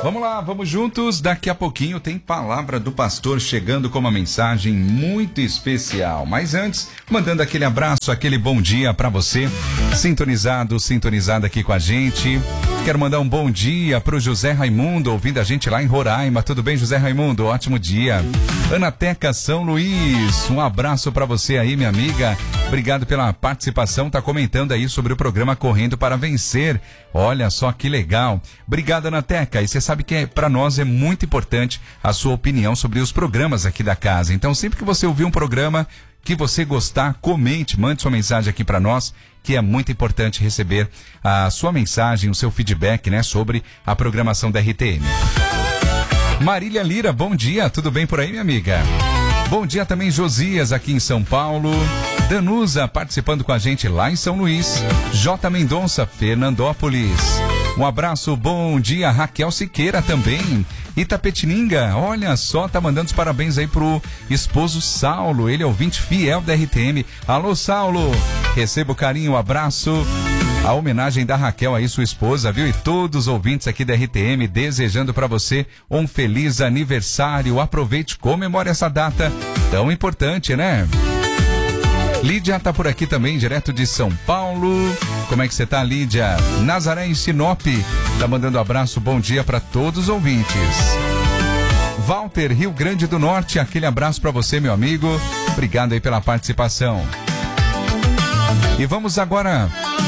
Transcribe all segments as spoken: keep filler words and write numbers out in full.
Vamos lá, vamos juntos. Daqui a pouquinho tem Palavra do Pastor chegando com uma mensagem muito especial. Mas antes, mandando aquele abraço, aquele bom dia pra você, sintonizado, sintonizada aqui com a gente. Quero mandar um bom dia pro José Raimundo, ouvindo a gente lá em Roraima. Tudo bem, José Raimundo? Ótimo dia. Anateca São Luís, um abraço pra você aí, minha amiga. Obrigado pela participação, tá comentando aí sobre o programa Correndo para Vencer. Olha só que legal. Obrigado, Anateca. E você sabe que é, para nós é muito importante a sua opinião sobre os programas aqui da casa. Então, sempre que você ouvir um programa que você gostar, comente, mande sua mensagem aqui para nós, que é muito importante receber a sua mensagem, o seu feedback, né, sobre a programação da R T M. Marília Lira, bom dia. Tudo bem por aí, minha amiga? Bom dia também, Josias, aqui em São Paulo. Danusa, participando com a gente lá em São Luís. J. Mendonça, Fernandópolis. Um abraço, bom dia, Raquel Siqueira também. Itapetininga, olha só, tá mandando os parabéns aí pro esposo Saulo. Ele é ouvinte fiel da R T M. Alô, Saulo. Receba o carinho, o abraço. A homenagem da Raquel aí, sua esposa, viu? E todos os ouvintes aqui da R T M desejando para você um feliz aniversário. Aproveite, comemore essa data tão importante, né? Lídia tá por aqui também, direto de São Paulo. Como é que você tá, Lídia? Nazaré em Sinop, tá mandando um abraço, bom dia para todos os ouvintes. Walter, Rio Grande do Norte, aquele abraço para você, meu amigo. Obrigado aí pela participação. E vamos agora...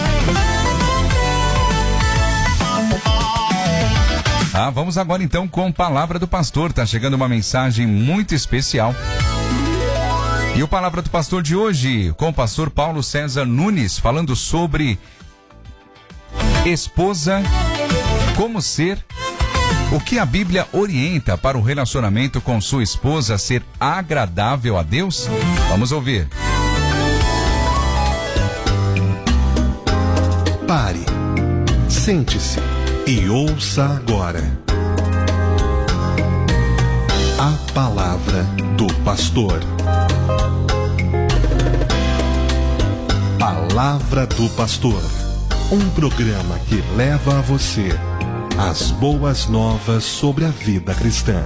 Ah, vamos agora então com Palavra do Pastor. Tá chegando uma mensagem muito especial. E o Palavra do Pastor de hoje, com o pastor Paulo César Nunes, falando sobre esposa, como ser, o que a Bíblia orienta para o relacionamento com sua esposa ser agradável a Deus. Vamos ouvir. Pare, sente-se e ouça agora a Palavra do Pastor. Palavra do Pastor, um programa que leva a você as boas novas sobre a vida cristã.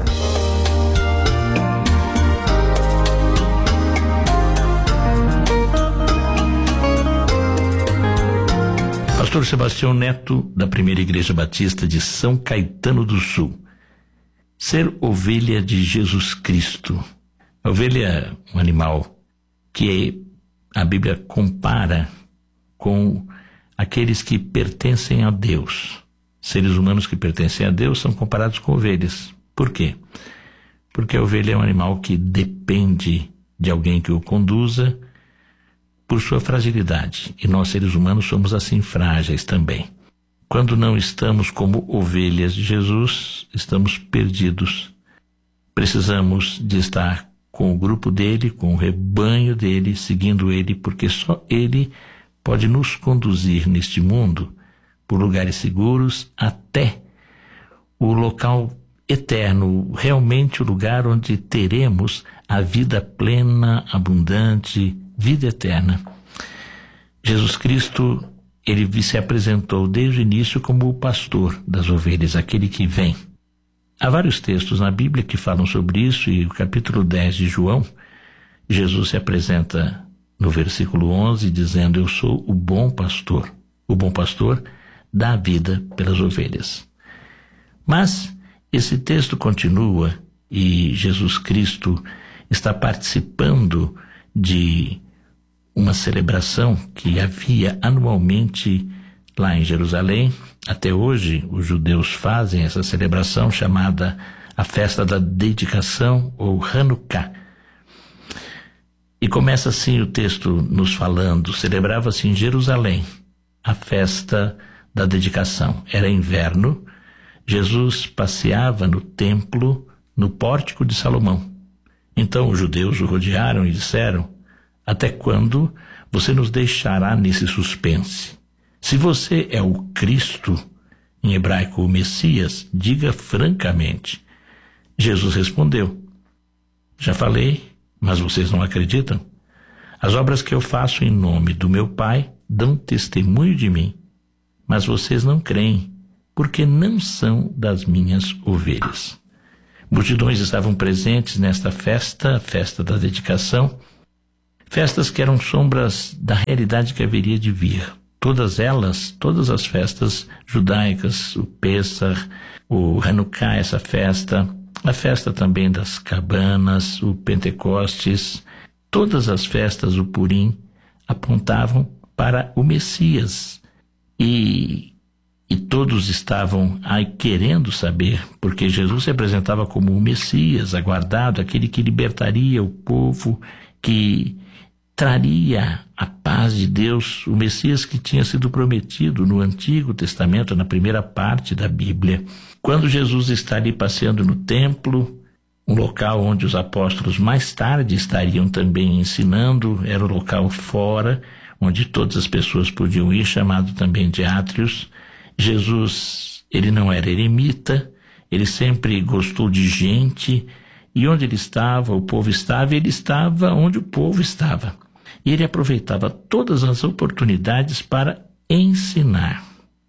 Pastor Sebastião Neto, da Primeira Igreja Batista de São Caetano do Sul. Ser ovelha de Jesus Cristo. A ovelha é um animal que a Bíblia compara com aqueles que pertencem a Deus. Seres humanos que pertencem a Deus são comparados com ovelhas. Por quê? Porque a ovelha é um animal que depende de alguém que o conduza por sua fragilidade. E nós, seres humanos, somos assim frágeis também. Quando não estamos como ovelhas de Jesus, estamos perdidos. Precisamos de estar com o grupo dele, com o rebanho dele, seguindo ele, porque só ele pode nos conduzir neste mundo por lugares seguros até o local eterno, realmente o lugar onde teremos a vida plena, abundante, vida eterna. Jesus Cristo, ele se apresentou desde o início como o pastor das ovelhas, aquele que vem. Há vários textos na Bíblia que falam sobre isso, e o capítulo dez de João, Jesus se apresenta no versículo onze, dizendo: eu sou o bom pastor. O bom pastor dá a vida pelas ovelhas. Mas esse texto continua e Jesus Cristo está participando de uma celebração que havia anualmente lá em Jerusalém. Até hoje os judeus fazem essa celebração chamada a festa da dedicação, ou Hanukkah. E começa assim o texto nos falando: celebrava-se em Jerusalém a festa da dedicação. Era inverno, Jesus passeava no templo, no pórtico de Salomão. Então os judeus o rodearam e disseram: até quando você nos deixará nesse suspense? Se você é o Cristo, em hebraico o Messias, diga francamente. Jesus respondeu: já falei, mas vocês não acreditam? As obras que eu faço em nome do meu Pai dão testemunho de mim, mas vocês não creem porque não são das minhas ovelhas. Multidões estavam presentes nesta festa, a festa da dedicação, festas que eram sombras da realidade que haveria de vir. Todas elas, todas as festas judaicas, o Pêssar, o Hanukkah, essa festa, a festa também das cabanas, o Pentecostes, todas as festas, o Purim, apontavam para o Messias. E, e todos estavam aí querendo saber, porque Jesus se apresentava como o Messias, aguardado, aquele que libertaria o povo, que traria a paz de Deus, o Messias que tinha sido prometido no Antigo Testamento, na primeira parte da Bíblia. Quando Jesus está ali passeando no templo, um local onde os apóstolos mais tarde estariam também ensinando, era o local fora, onde todas as pessoas podiam ir, chamado também de átrios. Jesus, ele não era eremita, ele sempre gostou de gente, e onde ele estava, o povo estava, e ele estava onde o povo estava. E ele aproveitava todas as oportunidades para ensinar.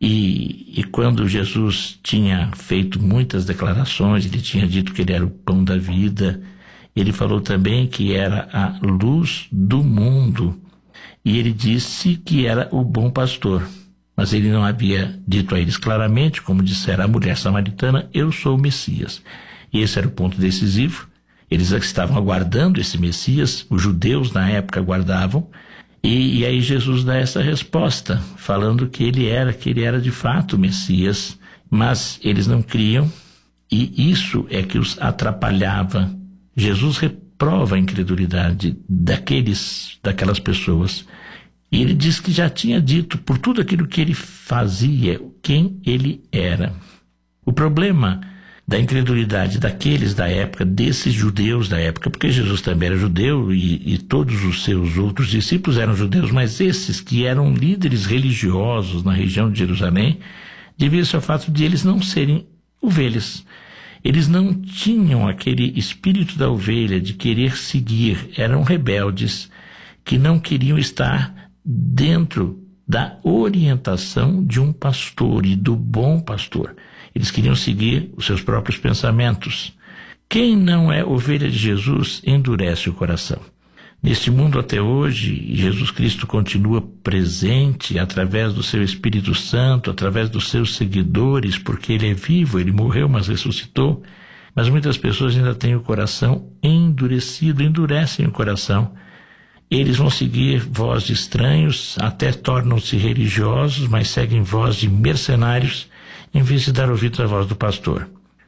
E, e quando Jesus tinha feito muitas declarações, ele tinha dito que ele era o pão da vida, ele falou também que era a luz do mundo, e ele disse que era o bom pastor. Mas ele não havia dito a eles claramente, como dissera a mulher samaritana, eu sou o Messias. E esse era o ponto decisivo. Eles estavam aguardando esse Messias, os judeus na época aguardavam, e, e aí Jesus dá essa resposta, falando que ele era, que ele era de fato o Messias, mas eles não criam, e isso é que os atrapalhava. Jesus reprova a incredulidade daqueles, daquelas pessoas, e ele diz que já tinha dito, por tudo aquilo que ele fazia, quem ele era. O problema da incredulidade daqueles da época, desses judeus da época, porque Jesus também era judeu e, e todos os seus outros discípulos eram judeus, mas esses que eram líderes religiosos na região de Jerusalém, devia-se ao fato de eles não serem ovelhas. Eles não tinham aquele espírito da ovelha de querer seguir, eram rebeldes que não queriam estar dentro da orientação de um pastor e do bom pastor. Eles queriam seguir os seus próprios pensamentos. Quem não é ovelha de Jesus endurece o coração. Neste mundo até hoje, Jesus Cristo continua presente através do seu Espírito Santo, através dos seus seguidores, porque ele é vivo, ele morreu, mas ressuscitou. Mas muitas pessoas ainda têm o coração endurecido, endurecem o coração. Eles vão seguir voz de estranhos, até tornam-se religiosos, mas seguem voz de mercenários, em vez de dar ouvidos à voz do pastor.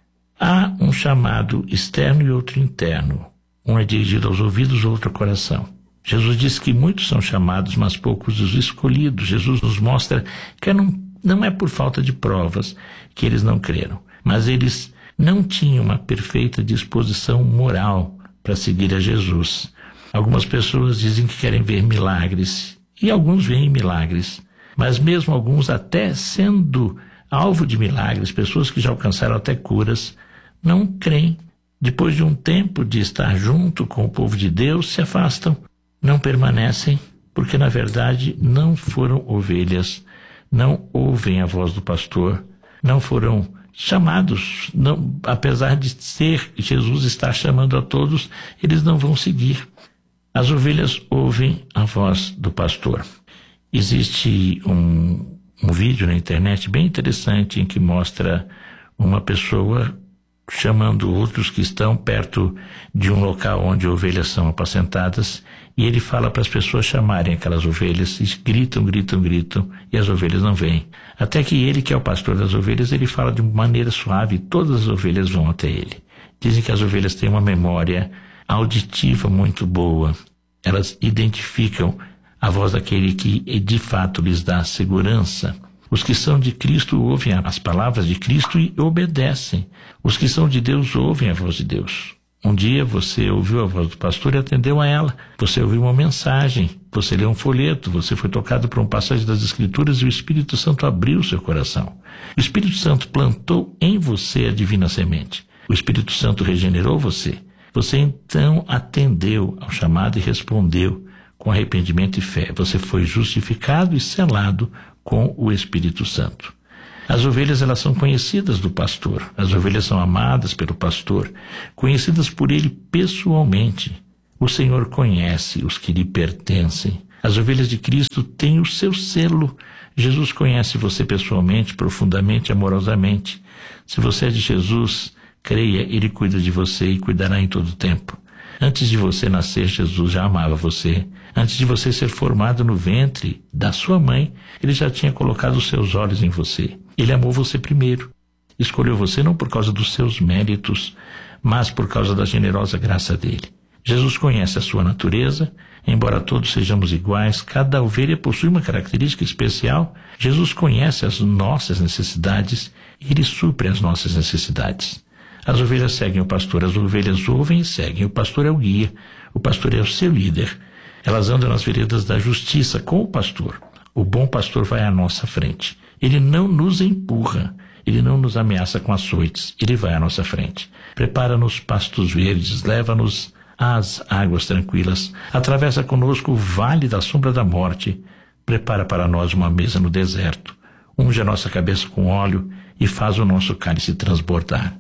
Há um chamado externo e outro interno. Um é dirigido aos ouvidos, outro ao coração. Jesus disse que muitos são chamados, mas poucos os escolhidos. Jesus nos mostra que não, não é por falta de provas que eles não creram, mas eles não tinham uma perfeita disposição moral para seguir a Jesus. Algumas pessoas dizem que querem ver milagres, e alguns veem milagres, mas mesmo alguns até sendo alvo de milagres, pessoas que já alcançaram até curas, não creem. Depois de um tempo de estar junto com o povo de Deus, se afastam, não permanecem, porque na verdade não foram ovelhas, não ouvem a voz do pastor, não foram chamados, não, apesar de ser Jesus estar chamando a todos, eles não vão seguir. As ovelhas ouvem a voz do pastor. Existe um um vídeo na internet bem interessante em que mostra uma pessoa chamando outros que estão perto de um local onde ovelhas são apacentadas, e ele fala para as pessoas chamarem aquelas ovelhas, e gritam, gritam, gritam, e as ovelhas não vêm. Até que ele, que é o pastor das ovelhas, ele fala de maneira suave, e todas as ovelhas vão até ele. Dizem que as ovelhas têm uma memória auditiva muito boa. Elas identificam a voz daquele que de fato lhes dá segurança. Os que são de Cristo ouvem as palavras de Cristo e obedecem. Os que são de Deus ouvem a voz de Deus. Um dia você ouviu a voz do pastor e atendeu a ela. Você ouviu uma mensagem, você leu um folheto, você foi tocado por um passagem das Escrituras e o Espírito Santo abriu o seu coração. O Espírito Santo plantou em você a divina semente. O Espírito Santo regenerou você. Você então atendeu ao chamado e respondeu com arrependimento e fé. Você foi justificado e selado com o Espírito Santo. As ovelhas, elas são conhecidas do pastor. As ovelhas são amadas pelo pastor, conhecidas por ele pessoalmente. O Senhor conhece os que lhe pertencem. As ovelhas de Cristo têm o seu selo. Jesus conhece você pessoalmente, profundamente, amorosamente. Se você é de Jesus, creia, ele cuida de você e cuidará em todo o tempo. Antes de você nascer, Jesus já amava você. Antes de você ser formado no ventre da sua mãe, ele já tinha colocado os seus olhos em você. Ele amou você primeiro. Escolheu você não por causa dos seus méritos, mas por causa da generosa graça dele. Jesus conhece a sua natureza. Embora todos sejamos iguais, cada ovelha possui uma característica especial. Jesus conhece as nossas necessidades e ele supre as nossas necessidades. As ovelhas seguem o pastor, as ovelhas ouvem e seguem. O pastor é o guia, o pastor é o seu líder. Elas andam nas veredas da justiça com o pastor. O bom pastor vai à nossa frente. Ele não nos empurra, ele não nos ameaça com açoites, ele vai à nossa frente. Prepara-nos pastos verdes, leva-nos às águas tranquilas, atravessa conosco o vale da sombra da morte, prepara para nós uma mesa no deserto, unge a nossa cabeça com óleo e faz o nosso cálice transbordar.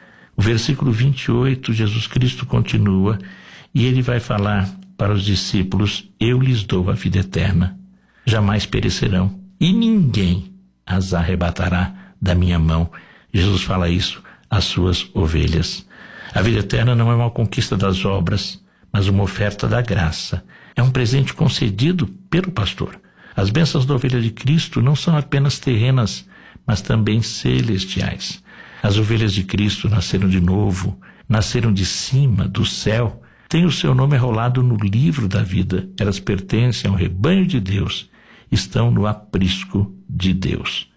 O versículo vinte e oito, Jesus Cristo continua e ele vai falar para os discípulos: eu lhes dou a vida eterna, jamais perecerão e ninguém as arrebatará da minha mão. Jesus fala isso às suas ovelhas. A vida eterna não é uma conquista das obras, mas uma oferta da graça. É um presente concedido pelo pastor. As bênçãos da ovelha de Cristo não são apenas terrenas, mas também celestiais. As ovelhas de Cristo nasceram de novo, nasceram de cima, do céu, têm o seu nome arrolado no livro da vida. Elas pertencem ao rebanho de Deus, estão no aprisco de Deus.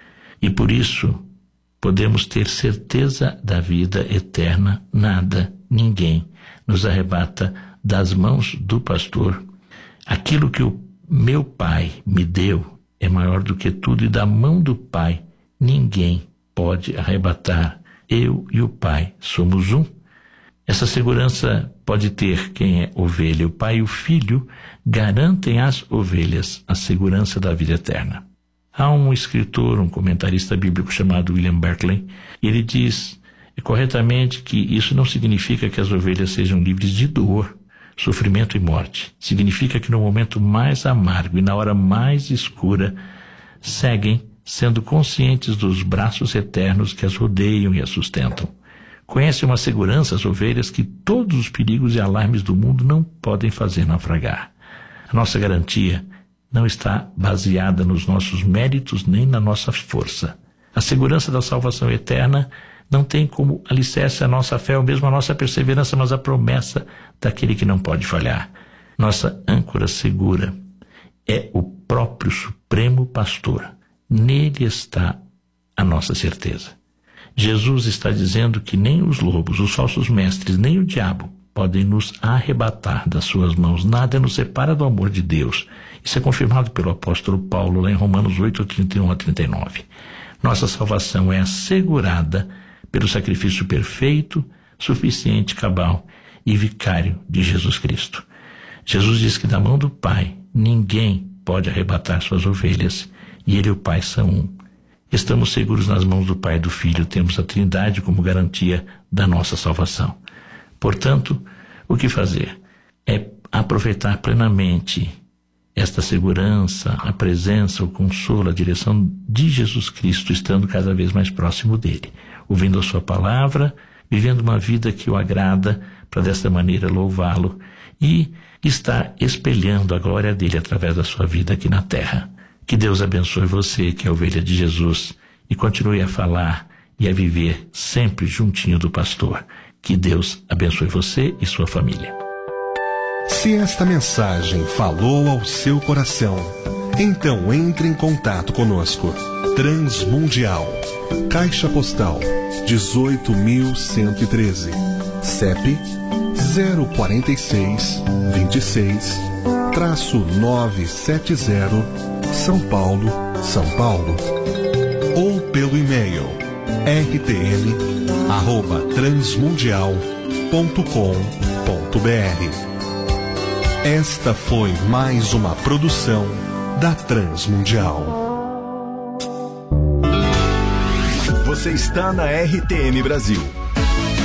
E por isso, podemos ter certeza da vida eterna. Nada, ninguém nos arrebata das mãos do pastor. Aquilo que o meu Pai me deu é maior do que tudo, e da mão do Pai ninguém pode arrebatar. Eu e o Pai somos um. Essa segurança pode ter quem é ovelha. O Pai e o Filho garantem às ovelhas a segurança da vida eterna. Há um escritor, um comentarista bíblico chamado William Barclay, e ele diz corretamente que isso não significa que as ovelhas sejam livres de dor, sofrimento e morte. Significa que no momento mais amargo e na hora mais escura, seguem sendo conscientes dos braços eternos que as rodeiam e as sustentam. Conhecem uma segurança as ovelhas que todos os perigos e alarmes do mundo não podem fazer naufragar. A nossa garantia não está baseada nos nossos méritos nem na nossa força. A segurança da salvação eterna não tem como alicerce a nossa fé ou mesmo a nossa perseverança, mas a promessa daquele que não pode falhar. Nossa âncora segura é o próprio Supremo Pastor. Nele está a nossa certeza. Jesus está dizendo que nem os lobos, os falsos mestres, nem o diabo podem nos arrebatar das suas mãos. Nada nos separa do amor de Deus. Isso é confirmado pelo apóstolo Paulo lá em Romanos oito, trinta e um a trinta e nove. Nossa salvação é assegurada pelo sacrifício perfeito, suficiente, cabal e vicário de Jesus Cristo. Jesus diz que da mão do Pai ninguém pode arrebatar suas ovelhas, e ele e o Pai são um. Estamos seguros nas mãos do Pai e do Filho, temos a Trindade como garantia da nossa salvação. Portanto, o que fazer? É aproveitar plenamente esta segurança, a presença, o consolo, a direção de Jesus Cristo, estando cada vez mais próximo dele, ouvindo a sua palavra, vivendo uma vida que o agrada, para desta maneira louvá-lo e estar espelhando a glória dele através da sua vida aqui na terra. Que Deus abençoe você, que é a ovelha de Jesus, e continue a falar e a viver sempre juntinho do pastor. Que Deus abençoe você e sua família. Se esta mensagem falou ao seu coração, então entre em contato conosco. Transmundial, Caixa Postal dezoito mil cento e treze, C E P zero quatro seis, dois seis, nove sete zero, São Paulo, São Paulo. Ou pelo e-mail r t m arroba transmundial ponto com ponto b r. Esta foi mais uma produção da Transmundial. Você está na R T M Brasil.